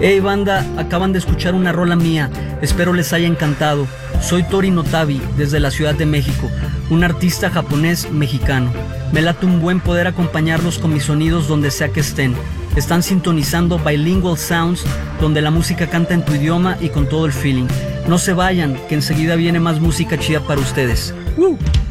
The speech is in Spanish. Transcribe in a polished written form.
Hey banda, acaban de escuchar una rola mía, espero les haya encantado. Soy Tori Notabi, desde la Ciudad de México, un artista japonés mexicano. Me late un buen poder acompañarlos con mis sonidos donde sea que estén. Están sintonizando Bilingual Sounds, donde la música canta en tu idioma y con todo el feeling. No se vayan, que enseguida viene más música chida para ustedes. ¡Woo!